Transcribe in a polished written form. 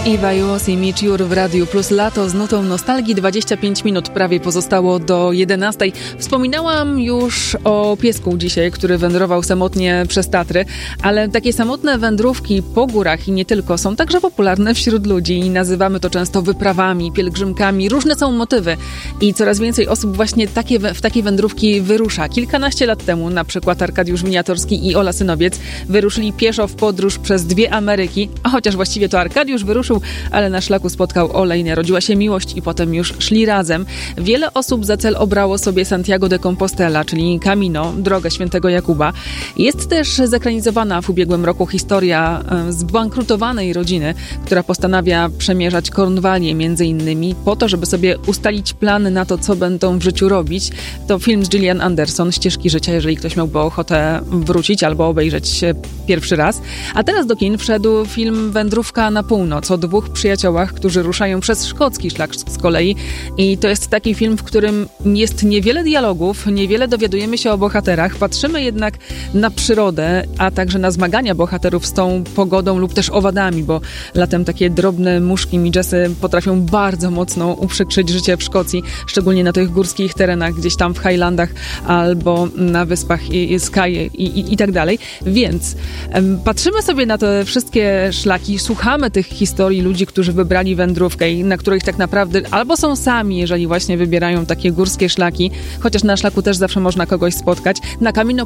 Iwa Iłos i Mitch Jur w Radiu Plus Lato z nutą nostalgii. 25 minut prawie pozostało do 11. Wspominałam już o piesku dzisiaj, który wędrował samotnie przez Tatry, ale takie samotne wędrówki po górach i nie tylko są także popularne wśród ludzi i nazywamy to często wyprawami, pielgrzymkami. Różne są motywy i coraz więcej osób właśnie w takie wędrówki wyrusza. Kilkanaście lat temu na przykład Arkadiusz Winiatorski i Ola Synowiec wyruszyli pieszo w podróż przez 2 Ameryki, a chociaż właściwie to Arkadiusz wyruszył, ale na szlaku spotkał Olę i narodziła się miłość i potem już szli razem. Wiele osób za cel obrało sobie Santiago de Compostela, czyli Camino, drogę świętego Jakuba. Jest też zekranizowana w ubiegłym roku historia zbankrutowanej rodziny, która postanawia przemierzać Kornwalię między innymi po to, żeby sobie ustalić plany na to, co będą w życiu robić. To film z Gillian Anderson, Ścieżki życia, jeżeli ktoś miałby ochotę wrócić albo obejrzeć pierwszy raz. A teraz do kin wszedł film Wędrówka na północ o 2 przyjaciołach, którzy ruszają przez szkocki szlak z kolei. I to jest taki film, w którym jest niewiele dialogów, niewiele dowiadujemy się o bohaterach, patrzymy jednak na przyrodę, a także na zmagania bohaterów z tą pogodą lub też owadami, bo latem takie drobne muszki midgesy potrafią bardzo mocno uprzykrzyć życie w Szkocji, szczególnie na tych górskich terenach, gdzieś tam w Highlandach albo na wyspach Skye i tak dalej. Więc patrzymy sobie na te wszystkie szlaki, słuchamy tych historii ludzi, którzy wybrali wędrówkę i na których tak naprawdę albo są sami, jeżeli właśnie wybierają takie górskie szlaki, chociaż na szlaku też zawsze można kogoś spotkać. Na Camino